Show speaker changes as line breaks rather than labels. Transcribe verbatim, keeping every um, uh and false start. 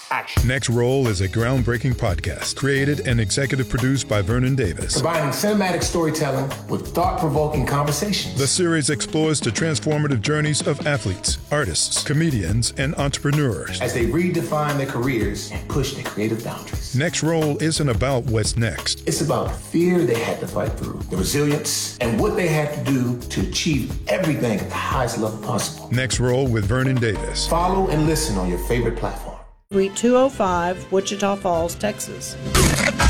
action.
Next Roll is a groundbreaking podcast created and executive produced by Vernon Davis.
Combining cinematic storytelling with thought-provoking conversations.
The series explores the transformative journeys of athletes, artists, comedians, and entrepreneurs
as they redefine their careers and push their creative boundaries.
Next Roll isn't about what's next.
It's about the fear they had to fight through, the resilience, and what they had to do to achieve everything at the highest level possible.
Next Roll with Vernon Davis.
Follow and listen on your favorite platform.
Suite two oh five, Wichita Falls, Texas.